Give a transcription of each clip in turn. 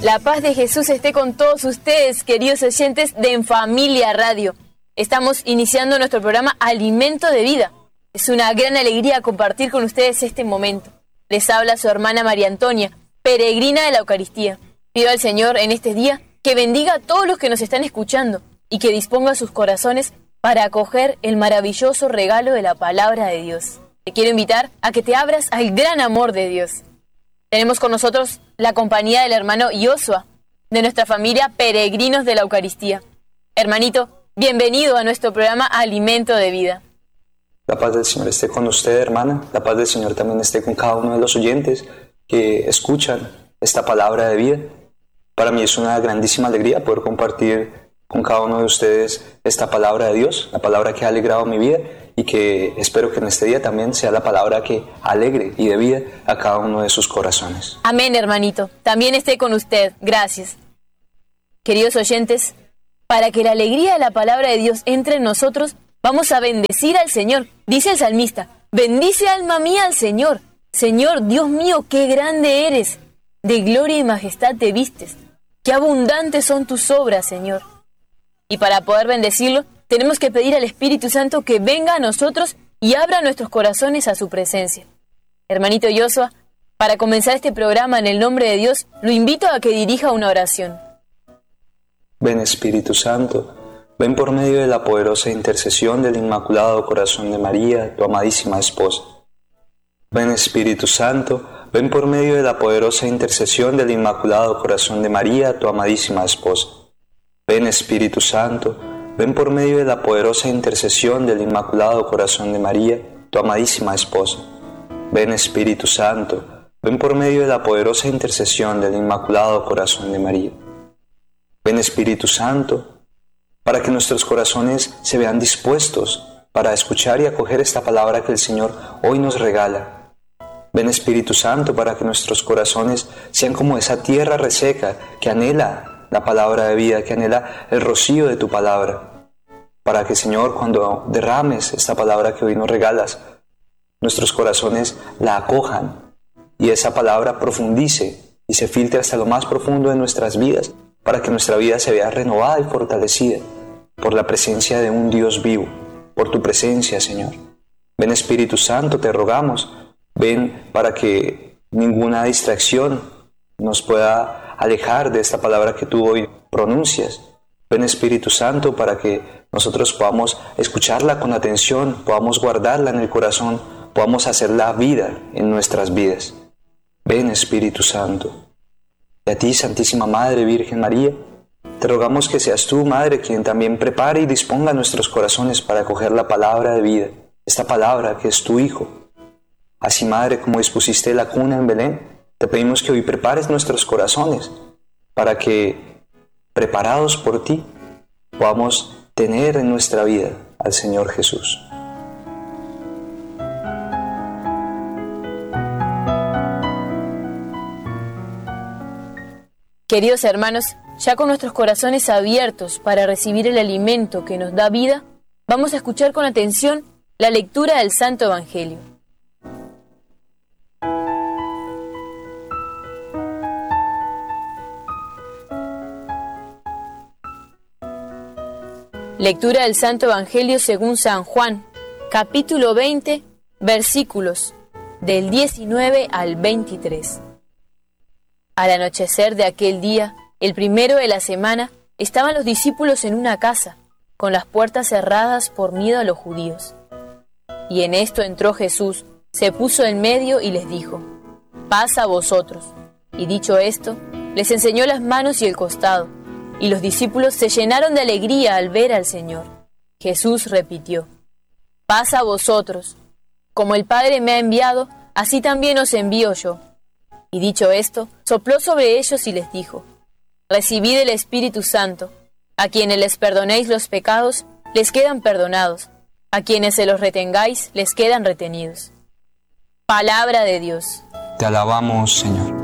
La paz de Jesús esté con todos ustedes, queridos oyentes de En Familia Radio. Estamos iniciando nuestro programa Alimento de Vida. Es una gran alegría compartir con ustedes este momento. Les habla su hermana María Antonia, peregrina de la Eucaristía. Pido al Señor en este día que bendiga a todos los que nos están escuchando y que disponga sus corazones para acoger el maravilloso regalo de la palabra de Dios. Te quiero invitar a que te abras al gran amor de Dios. Tenemos con nosotros la compañía del hermano Joshua, de nuestra familia Peregrinos de la Eucaristía. Hermanito, bienvenido a nuestro programa Alimento de Vida. La paz del Señor esté con usted, hermana. La paz del Señor también esté con cada uno de los oyentes que escuchan esta palabra de vida. Para mí es una grandísima alegría poder compartir con cada uno de ustedes esta palabra de Dios, la palabra que ha alegrado mi vida y que espero que en este día también sea la palabra que alegre y dé vida a cada uno de sus corazones. Amén, hermanito. También esté con usted. Gracias. Queridos oyentes, para que la alegría de la palabra de Dios entre en nosotros, vamos a bendecir al Señor. Dice el salmista, bendice alma mía al Señor. Señor, Dios mío, qué grande eres. De gloria y majestad te vistes. Qué abundantes son tus obras, Señor. Y para poder bendecirlo, tenemos que pedir al Espíritu Santo que venga a nosotros y abra nuestros corazones a su presencia. Hermanito Joshua, para comenzar este programa en el nombre de Dios, lo invito a que dirija una oración. Ven Espíritu Santo, ven por medio de la poderosa intercesión del Inmaculado Corazón de María, tu amadísima esposa. Ven Espíritu Santo, ven por medio de la poderosa intercesión del Inmaculado Corazón de María, tu amadísima esposa. Ven Espíritu Santo, ven por medio de la poderosa intercesión del Inmaculado Corazón de María, tu amadísima esposa. Ven Espíritu Santo, ven por medio de la poderosa intercesión del Inmaculado Corazón de María. Ven Espíritu Santo, para que nuestros corazones se vean dispuestos para escuchar y acoger esta palabra que el Señor hoy nos regala. Ven Espíritu Santo, para que nuestros corazones sean como esa tierra reseca que anhela la palabra de vida, que anhela el rocío de tu palabra, para que, Señor, cuando derrames esta palabra que hoy nos regalas, nuestros corazones la acojan y esa palabra profundice y se filtre hasta lo más profundo de nuestras vidas, para que nuestra vida se vea renovada y fortalecida por la presencia de un Dios vivo, por tu presencia, Señor. Ven Espíritu Santo, te rogamos, ven para que ninguna distracción nos pueda alejar de esta palabra que tú hoy pronuncias. Ven Espíritu Santo, para que nosotros podamos escucharla con atención, podamos guardarla en el corazón, podamos hacerla vida en nuestras vidas. Ven Espíritu Santo. Y a ti, Santísima Madre Virgen María, te rogamos que seas tú, Madre, quien también prepare y disponga nuestros corazones para acoger la palabra de vida, esta palabra que es tu Hijo. Así, Madre, como dispusiste la cuna en Belén, te pedimos que hoy prepares nuestros corazones para que, preparados por ti, podamos tener en nuestra vida al Señor Jesús. Queridos hermanos, ya con nuestros corazones abiertos para recibir el alimento que nos da vida, vamos a escuchar con atención la lectura del Santo Evangelio. Lectura del Santo Evangelio según San Juan, capítulo 20, versículos del 19 al 23. Al anochecer de aquel día, el primero de la semana, estaban los discípulos en una casa, con las puertas cerradas por miedo a los judíos. Y en esto entró Jesús, se puso en medio y les dijo, paz a vosotros. Y dicho esto, les enseñó las manos y el costado. Y los discípulos se llenaron de alegría al ver al Señor. Jesús repitió, paz a vosotros. Como el Padre me ha enviado, así también os envío yo. Y dicho esto, sopló sobre ellos y les dijo, recibid el Espíritu Santo. A quienes les perdonéis los pecados, les quedan perdonados. A quienes se los retengáis, les quedan retenidos. Palabra de Dios. Te alabamos, Señor.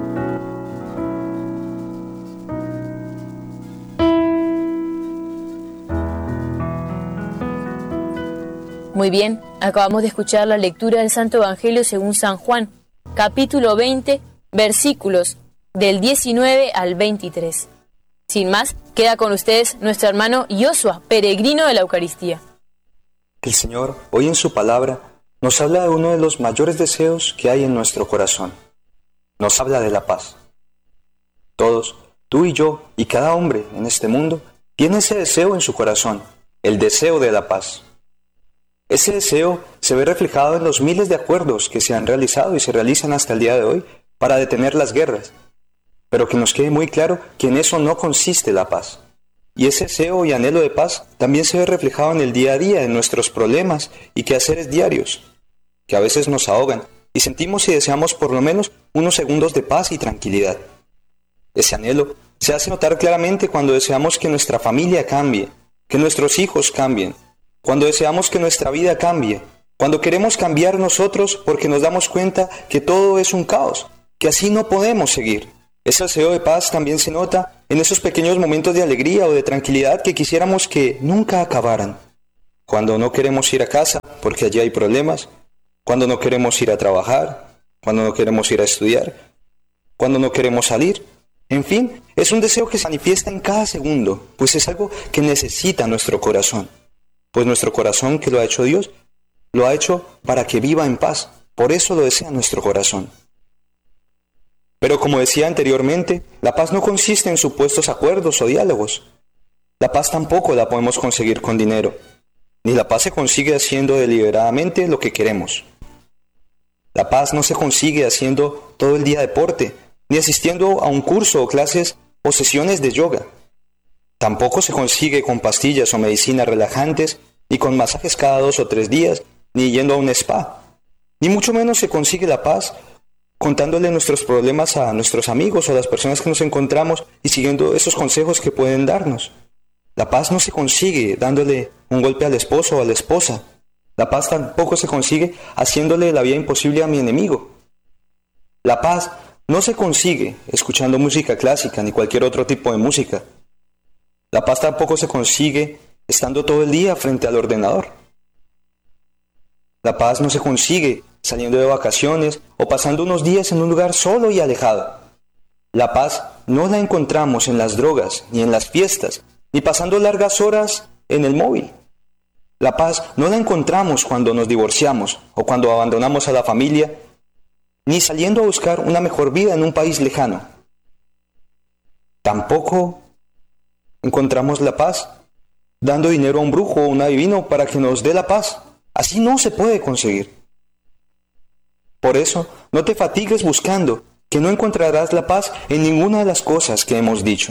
Muy bien, acabamos de escuchar la lectura del Santo Evangelio según San Juan, capítulo 20, versículos del 19 al 23. Sin más, queda con ustedes nuestro hermano Yoshua, peregrino de la Eucaristía. El Señor, hoy en su palabra, nos habla de uno de los mayores deseos que hay en nuestro corazón. Nos habla de la paz. Todos, tú y yo, y cada hombre en este mundo, tiene ese deseo en su corazón, el deseo de la paz. Ese deseo se ve reflejado en los miles de acuerdos que se han realizado y se realizan hasta el día de hoy para detener las guerras. Pero que nos quede muy claro que en eso no consiste la paz. Y ese deseo y anhelo de paz también se ve reflejado en el día a día, en nuestros problemas y quehaceres diarios, que a veces nos ahogan y sentimos y deseamos por lo menos unos segundos de paz y tranquilidad. Ese anhelo se hace notar claramente cuando deseamos que nuestra familia cambie, que nuestros hijos cambien, cuando deseamos que nuestra vida cambie, cuando queremos cambiar nosotros porque nos damos cuenta que todo es un caos, que así no podemos seguir. Ese deseo de paz también se nota en esos pequeños momentos de alegría o de tranquilidad que quisiéramos que nunca acabaran. Cuando no queremos ir a casa porque allí hay problemas, cuando no queremos ir a trabajar, cuando no queremos ir a estudiar, cuando no queremos salir. En fin, es un deseo que se manifiesta en cada segundo, pues es algo que necesita nuestro corazón. Pues nuestro corazón, que lo ha hecho Dios, lo ha hecho para que viva en paz. Por eso lo desea nuestro corazón. Pero como decía anteriormente, la paz no consiste en supuestos acuerdos o diálogos. La paz tampoco la podemos conseguir con dinero, ni la paz se consigue haciendo deliberadamente lo que queremos. La paz no se consigue haciendo todo el día deporte, ni asistiendo a un curso o clases o sesiones de yoga. Tampoco se consigue con pastillas o medicinas relajantes, ni con masajes cada 2 o 3 días, ni yendo a un spa. Ni mucho menos se consigue la paz contándole nuestros problemas a nuestros amigos o a las personas que nos encontramos y siguiendo esos consejos que pueden darnos. La paz no se consigue dándole un golpe al esposo o a la esposa. La paz tampoco se consigue haciéndole la vida imposible a mi enemigo. La paz no se consigue escuchando música clásica ni cualquier otro tipo de música. La paz tampoco se consigue estando todo el día frente al ordenador. La paz no se consigue saliendo de vacaciones o pasando unos días en un lugar solo y alejado. La paz no la encontramos en las drogas, ni en las fiestas, ni pasando largas horas en el móvil. La paz no la encontramos cuando nos divorciamos o cuando abandonamos a la familia, ni saliendo a buscar una mejor vida en un país lejano. Tampoco encontramos la paz dando dinero a un brujo o un adivino para que nos dé la paz. Así no se puede conseguir. Por eso, no te fatigues buscando, que no encontrarás la paz en ninguna de las cosas que hemos dicho.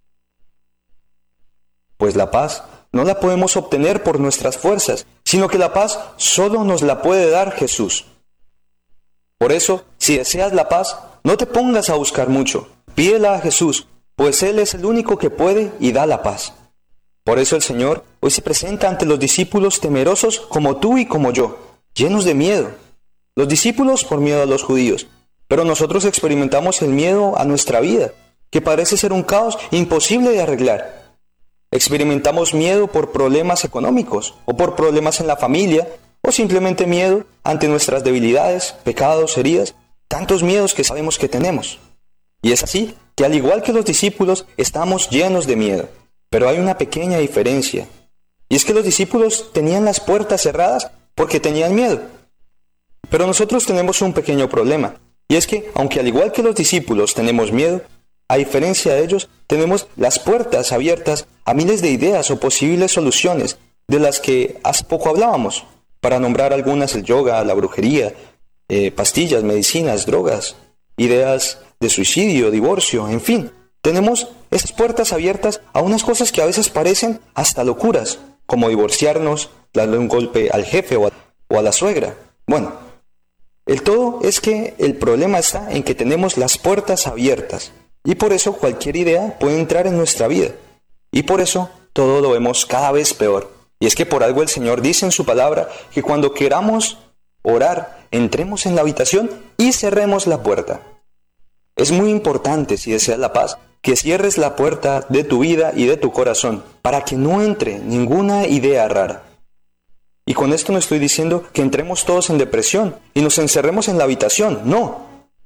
Pues la paz no la podemos obtener por nuestras fuerzas, sino que la paz solo nos la puede dar Jesús. Por eso, si deseas la paz, no te pongas a buscar mucho, pídela a Jesús, pues Él es el único que puede y da la paz. Por eso el Señor hoy se presenta ante los discípulos temerosos como tú y como yo, llenos de miedo. Los discípulos por miedo a los judíos, pero nosotros experimentamos el miedo a nuestra vida, que parece ser un caos imposible de arreglar. Experimentamos miedo por problemas económicos, o por problemas en la familia, o simplemente miedo ante nuestras debilidades, pecados, heridas, tantos miedos que sabemos que tenemos. Y es así que al igual que los discípulos, estamos llenos de miedo. Pero hay una pequeña diferencia, y es que los discípulos tenían las puertas cerradas porque tenían miedo. Pero nosotros tenemos un pequeño problema, y es que, aunque al igual que los discípulos tenemos miedo, a diferencia de ellos, tenemos las puertas abiertas a miles de ideas o posibles soluciones, de las que hace poco hablábamos, para nombrar algunas: el yoga, la brujería, pastillas, medicinas, drogas, ideas de suicidio, divorcio, en fin. Tenemos esas puertas abiertas a unas cosas que a veces parecen hasta locuras, como divorciarnos, darle un golpe al jefe o a la suegra. Bueno, el todo es que el problema está en que tenemos las puertas abiertas, y por eso cualquier idea puede entrar en nuestra vida, y por eso todo lo vemos cada vez peor. Y es que por algo el Señor dice en su palabra que cuando queramos orar, entremos en la habitación y cerremos la puerta. Es muy importante, si deseas la paz, que cierres la puerta de tu vida y de tu corazón, para que no entre ninguna idea rara. Y con esto no estoy diciendo que entremos todos en depresión y nos encerremos en la habitación, no.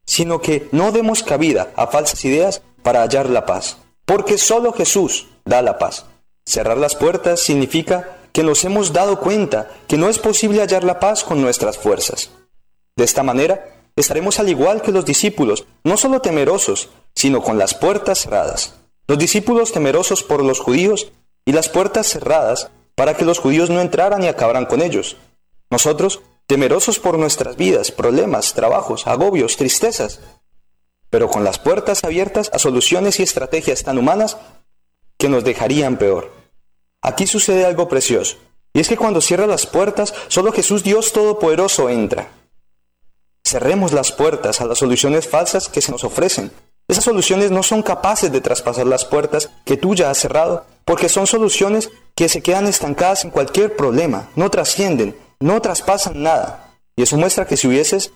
sino que no demos cabida a falsas ideas para hallar la paz, porque solo Jesús da la paz. Cerrar las puertas significa que nos hemos dado cuenta que no es posible hallar la paz con nuestras fuerzas. De esta manera, estaremos al igual que los discípulos, no solo temerosos, sino con las puertas cerradas. Los discípulos temerosos por los judíos y las puertas cerradas para que los judíos no entraran y acabaran con ellos. Nosotros, temerosos por nuestras vidas, problemas, trabajos, agobios, tristezas, pero con las puertas abiertas a soluciones y estrategias tan humanas que nos dejarían peor. Aquí sucede algo precioso, y es que cuando cierra las puertas, solo Jesús Dios Todopoderoso entra. Cerremos las puertas a las soluciones falsas que se nos ofrecen. Esas soluciones no son capaces de traspasar las puertas que tú ya has cerrado, porque son soluciones que se quedan estancadas en cualquier problema, no trascienden, no traspasan nada. Y eso muestra que si hubieses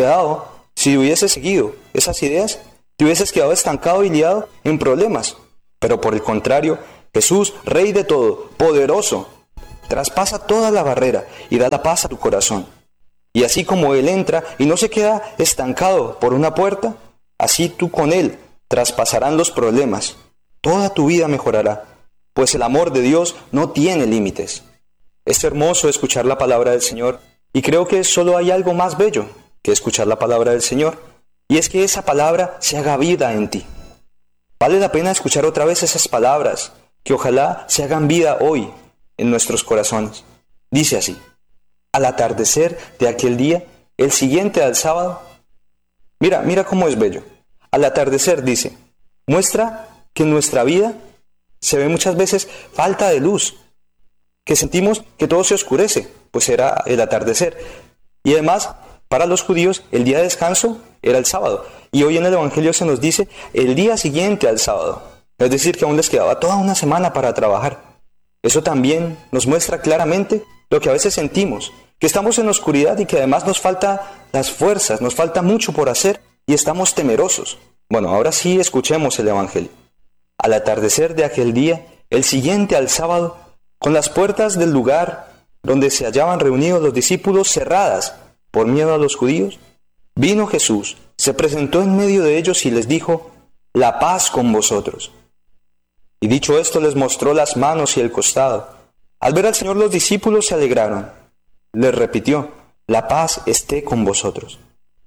seguido esas ideas, te hubieses quedado estancado y liado en problemas. Pero por el contrario, Jesús, Rey de todo, poderoso, traspasa toda la barrera y da la paz a tu corazón. Y así como Él entra y no se queda estancado por una puerta, así tú con Él traspasarán los problemas. Toda tu vida mejorará, pues el amor de Dios no tiene límites. Es hermoso escuchar la palabra del Señor, y creo que solo hay algo más bello que escuchar la palabra del Señor, y es que esa palabra se haga vida en ti. Vale la pena escuchar otra vez esas palabras, que ojalá se hagan vida hoy en nuestros corazones. Dice así: al atardecer de aquel día, el siguiente al sábado. Mira cómo es bello. Al atardecer, dice, muestra que en nuestra vida se ve muchas veces falta de luz, que sentimos que todo se oscurece, pues era el atardecer. Y además, para los judíos, el día de descanso era el sábado. Y hoy en el Evangelio se nos dice el día siguiente al sábado. Es decir, que aún les quedaba toda una semana para trabajar. Eso también nos muestra claramente lo que a veces sentimos, que estamos en la oscuridad y que además nos faltan las fuerzas, nos falta mucho por hacer y estamos temerosos. Bueno, ahora sí escuchemos el Evangelio. Al atardecer de aquel día, el siguiente al sábado, con las puertas del lugar donde se hallaban reunidos los discípulos cerradas por miedo a los judíos, vino Jesús, se presentó en medio de ellos y les dijo: la paz con vosotros. Y dicho esto les mostró las manos y el costado. Al ver al Señor los discípulos se alegraron. Les repitió: la paz esté con vosotros.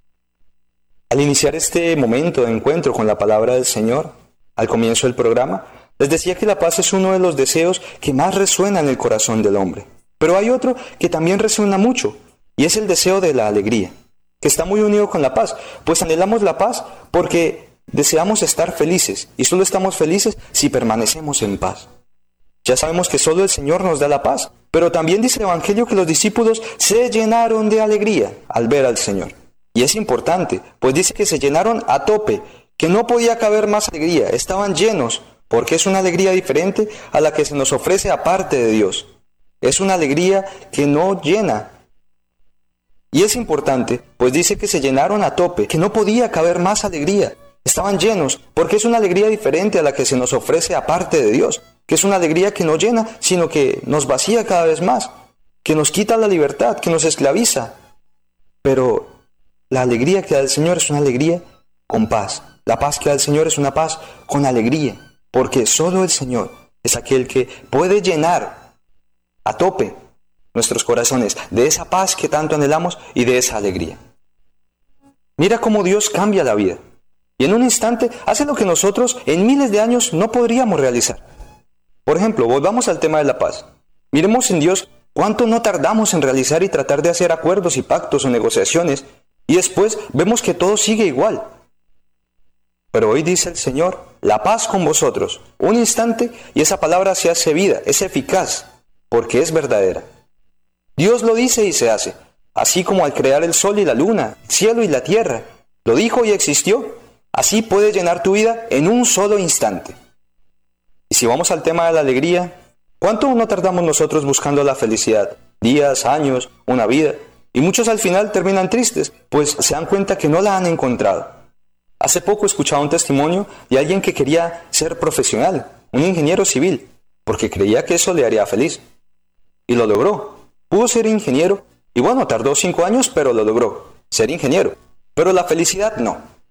Al iniciar este momento de encuentro con la palabra del Señor, al comienzo del programa, les decía que la paz es uno de los deseos que más resuena en el corazón del hombre. Pero hay otro que también resuena mucho, y es el deseo de la alegría, que está muy unido con la paz, pues anhelamos la paz porque deseamos estar felices, y solo estamos felices si permanecemos en paz. Ya sabemos que solo el Señor nos da la paz, pero también dice el Evangelio que los discípulos se llenaron de alegría al ver al Señor. Y es importante, pues dice que se llenaron a tope, que no podía caber más alegría, estaban llenos, porque es una alegría diferente a la que se nos ofrece aparte de Dios. Es una alegría que no llena. Y es importante, pues dice que se llenaron a tope, que no podía caber más alegría. Estaban llenos, porque es una alegría diferente a la que se nos ofrece aparte de Dios, que es una alegría que no llena, sino que nos vacía cada vez más, que nos quita la libertad, que nos esclaviza. Pero la alegría que da el Señor es una alegría con paz. La paz que da el Señor es una paz con alegría, porque solo el Señor es aquel que puede llenar a tope nuestros corazones de esa paz que tanto anhelamos y de esa alegría. Mira cómo Dios cambia la vida. Y en un instante hace lo que nosotros en miles de años no podríamos realizar. Por ejemplo, volvamos al tema de la paz. Miremos en Dios cuánto no tardamos en realizar y tratar de hacer acuerdos y pactos o negociaciones, y después vemos que todo sigue igual. Pero hoy dice el Señor: la paz con vosotros. Un instante y esa palabra se hace vida, es eficaz, porque es verdadera. Dios lo dice y se hace, así como al crear el sol y la luna, el cielo y la tierra. Lo dijo y existió. Así puede llenar tu vida en un solo instante. Y si vamos al tema de la alegría, ¿cuánto no tardamos nosotros buscando la felicidad? Días, años, una vida. Y muchos al final terminan tristes, pues se dan cuenta que no la han encontrado. Hace poco escuchaba un testimonio de alguien que quería ser profesional, un ingeniero civil, porque creía que eso le haría feliz. Y lo logró. Pudo ser ingeniero, y bueno, tardó 5 años, pero lo logró, ser ingeniero. Pero la felicidad no.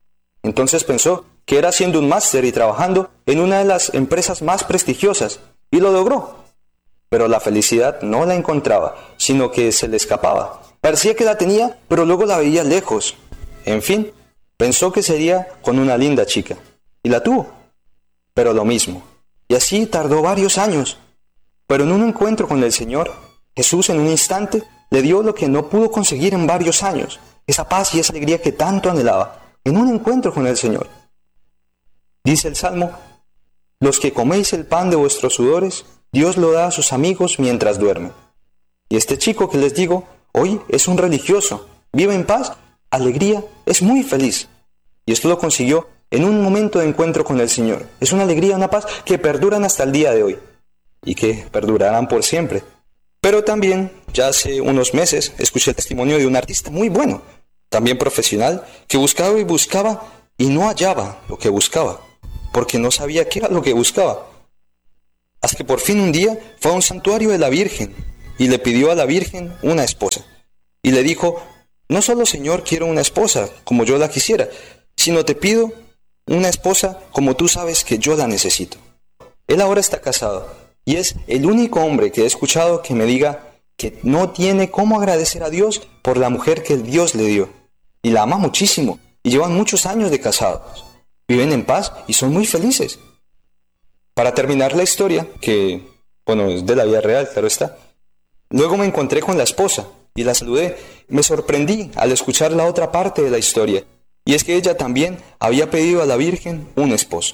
Entonces pensó que era haciendo un máster y trabajando en una de las empresas más prestigiosas, y lo logró. Pero la felicidad no la encontraba, sino que se le escapaba. Parecía que la tenía, pero luego la veía lejos. En fin, pensó que sería con una linda chica, y la tuvo. Pero lo mismo. Y así tardó varios años. Pero en un encuentro con el Señor, Jesús en un instante le dio lo que no pudo conseguir en varios años, esa paz y esa alegría que tanto anhelaba, en un encuentro con el Señor. Dice el Salmo: los que coméis el pan de vuestros sudores, Dios lo da a sus amigos mientras duermen. Y este chico que les digo, hoy es un religioso, vive en paz, alegría, es muy feliz. Y esto lo consiguió en un momento de encuentro con el Señor. Es una alegría, una paz que perduran hasta el día de hoy, y que perdurarán por siempre. Pero también, ya hace unos meses, escuché el testimonio de un artista muy bueno, también profesional, que buscaba y buscaba y no hallaba lo que buscaba, porque no sabía qué era lo que buscaba. Hasta que por fin un día fue a un santuario de la Virgen y le pidió a la Virgen una esposa. Y le dijo: no solo, Señor, quiero una esposa como yo la quisiera, sino te pido una esposa como tú sabes que yo la necesito. Él ahora está casado y es el único hombre que he escuchado que me diga que no tiene cómo agradecer a Dios por la mujer que Dios le dio. Y la ama muchísimo y llevan muchos años de casados. Viven en paz y son muy felices. Para terminar la historia, que, es de la vida real, claro está, luego me encontré con la esposa y la saludé. Me sorprendí al escuchar la otra parte de la historia, y es que ella también había pedido a la Virgen un esposo.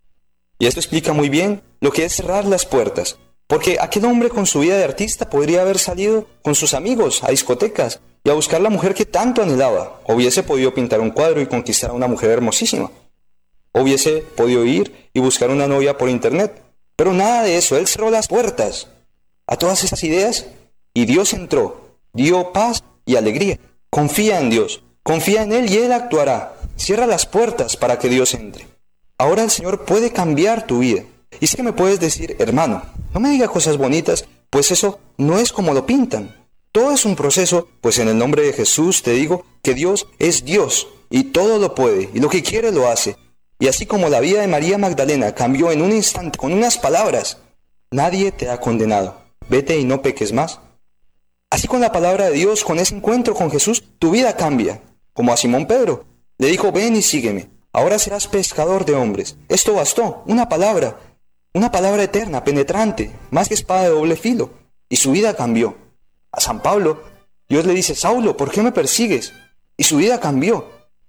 Y esto explica muy bien lo que es cerrar las puertas, porque aquel hombre con su vida de artista podría haber salido con sus amigos a discotecas y a buscar la mujer que tanto anhelaba. Hubiese podido pintar un cuadro y conquistar a una mujer hermosísima. Hubiese podido ir y buscar una novia por internet. Pero nada de eso. Él cerró las puertas a todas esas ideas y Dios entró, dio paz y alegría. Confía en Dios, confía en Él y Él actuará. Cierra las puertas para que Dios entre. Ahora el Señor puede cambiar tu vida. Y sé que me puedes decir: hermano, no me diga cosas bonitas, pues eso no es como lo pintan. Todo es un proceso, pues en el nombre de Jesús te digo que Dios es Dios y todo lo puede y lo que quiere lo hace. Y así como la vida de María Magdalena cambió en un instante con unas palabras, nadie te ha condenado. Vete y no peques más. Así con la palabra de Dios, con ese encuentro con Jesús, tu vida cambia. Como a Simón Pedro, le dijo: ven y sígueme. Ahora serás pescador de hombres. Esto bastó, una palabra eterna, penetrante, más que espada de doble filo. Y su vida cambió. A San Pablo, Dios le dice: Saulo, ¿por qué me persigues? Y su vida cambió.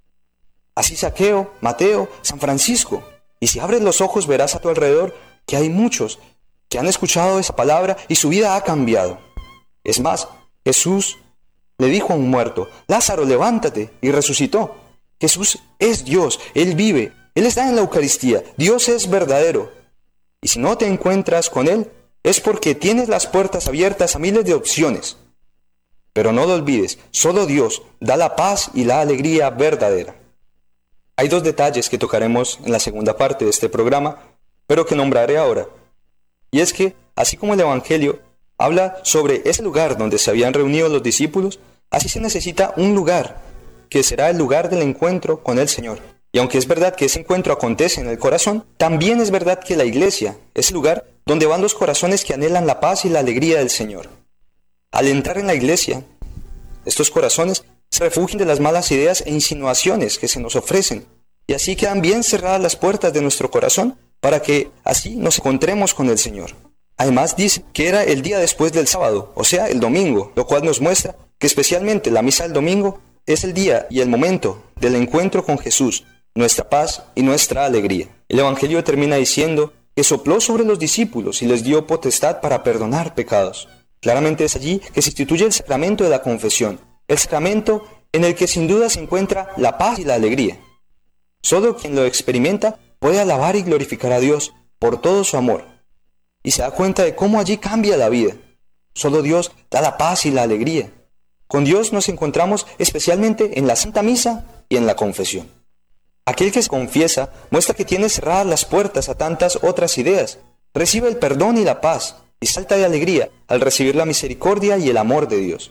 Así Zaqueo, Mateo, San Francisco. Y si abres los ojos verás a tu alrededor que hay muchos que han escuchado esa palabra y su vida ha cambiado. Es más, Jesús le dijo a un muerto: Lázaro, levántate, y resucitó. Jesús es Dios, Él vive, Él está en la Eucaristía, Dios es verdadero. Y si no te encuentras con Él, es porque tienes las puertas abiertas a miles de opciones. Pero no lo olvides, solo Dios da la paz y la alegría verdadera. Hay dos detalles que tocaremos en la segunda parte de este programa, pero que nombraré ahora. Y es que, así como el Evangelio habla sobre ese lugar donde se habían reunido los discípulos, así se necesita un lugar, que será el lugar del encuentro con el Señor. Y aunque es verdad que ese encuentro acontece en el corazón, también es verdad que la iglesia es el lugar donde van los corazones que anhelan la paz y la alegría del Señor. Al entrar en la iglesia, estos corazones se refugian de las malas ideas e insinuaciones que se nos ofrecen, y así quedan bien cerradas las puertas de nuestro corazón para que así nos encontremos con el Señor. Además dice que era el día después del sábado, o sea, el domingo, lo cual nos muestra que especialmente la misa del domingo es el día y el momento del encuentro con Jesús, nuestra paz y nuestra alegría. El Evangelio termina diciendo que sopló sobre los discípulos y les dio potestad para perdonar pecados. Claramente es allí que se instituye el sacramento de la confesión, el sacramento en el que sin duda se encuentra la paz y la alegría. Solo quien lo experimenta puede alabar y glorificar a Dios por todo su amor, y se da cuenta de cómo allí cambia la vida. Solo Dios da la paz y la alegría. Con Dios nos encontramos especialmente en la Santa Misa y en la confesión. Aquel que se confiesa muestra que tiene cerradas las puertas a tantas otras ideas, recibe el perdón y la paz, y salta de alegría al recibir la misericordia y el amor de Dios.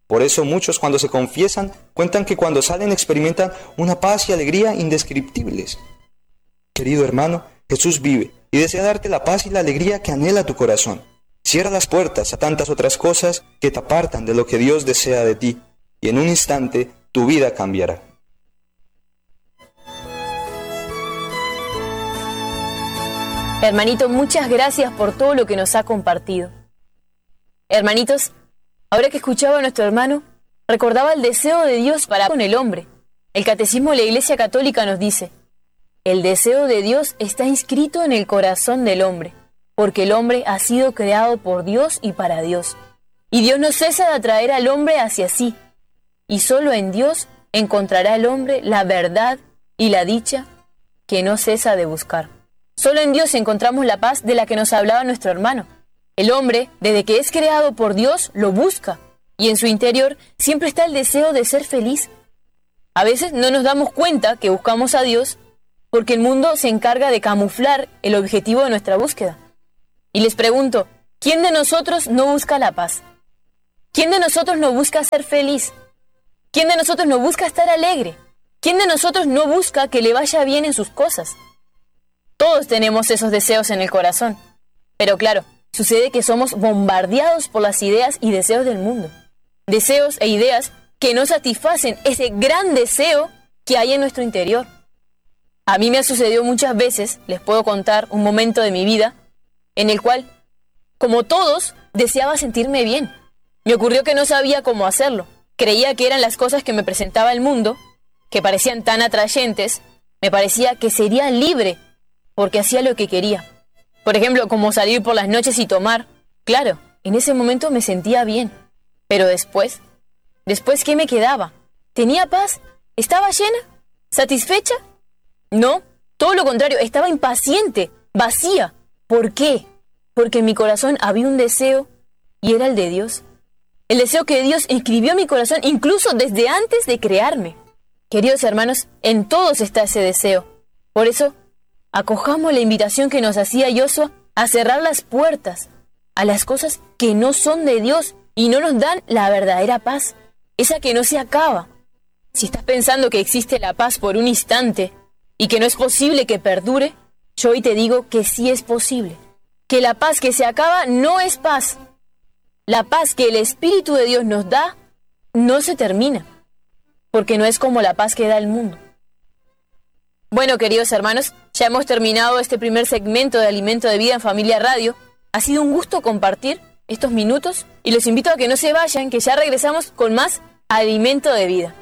Por eso muchos cuando se confiesan cuentan que cuando salen experimentan una paz y alegría indescriptibles. Querido hermano, Jesús vive y desea darte la paz y la alegría que anhela tu corazón. Cierra las puertas a tantas otras cosas que te apartan de lo que Dios desea de ti, y en un instante tu vida cambiará. Hermanito, muchas gracias por todo lo que nos ha compartido. Hermanitos, ahora que escuchaba a nuestro hermano, recordaba el deseo de Dios para con el hombre. El Catecismo de la Iglesia Católica nos dice: el deseo de Dios está inscrito en el corazón del hombre, porque el hombre ha sido creado por Dios y para Dios. Y Dios no cesa de atraer al hombre hacia sí, y solo en Dios encontrará el hombre la verdad y la dicha que no cesa de buscar. Solo en Dios encontramos la paz de la que nos hablaba nuestro hermano. El hombre, desde que es creado por Dios, lo busca, y en su interior siempre está el deseo de ser feliz. A veces no nos damos cuenta que buscamos a Dios porque el mundo se encarga de camuflar el objetivo de nuestra búsqueda. Y les pregunto, ¿quién de nosotros no busca la paz? ¿Quién de nosotros no busca ser feliz? ¿Quién de nosotros no busca estar alegre? ¿Quién de nosotros no busca que le vaya bien en sus cosas? Todos tenemos esos deseos en el corazón. Pero claro, sucede que somos bombardeados por las ideas y deseos del mundo. Deseos e ideas que no satisfacen ese gran deseo que hay en nuestro interior. A mí me ha sucedido muchas veces, les puedo contar un momento de mi vida, en el cual, como todos, deseaba sentirme bien. Me ocurrió que no sabía cómo hacerlo. Creía que eran las cosas que me presentaba el mundo, que parecían tan atrayentes, me parecía que sería libre, porque hacía lo que quería. Por ejemplo, como salir por las noches y tomar. Claro, en ese momento me sentía bien. Pero después, ¿qué me quedaba? ¿Tenía paz? ¿Estaba llena? ¿Satisfecha? No, todo lo contrario, estaba impaciente, vacía. ¿Por qué? Porque en mi corazón había un deseo, y era el de Dios. El deseo que Dios inscribió en mi corazón incluso desde antes de crearme. Queridos hermanos, en todos está ese deseo. Por eso, acojamos la invitación que nos hacía Yoshua a cerrar las puertas a las cosas que no son de Dios y no nos dan la verdadera paz, esa que no se acaba. Si estás pensando que existe la paz por un instante y que no es posible que perdure, yo hoy te digo que sí es posible, que la paz que se acaba no es paz. La paz que el Espíritu de Dios nos da no se termina, porque no es como la paz que da el mundo. Bueno, queridos hermanos, ya hemos terminado este primer segmento de Alimento de Vida en Familia Radio. Ha sido un gusto compartir estos minutos y los invito a que no se vayan, que ya regresamos con más Alimento de Vida.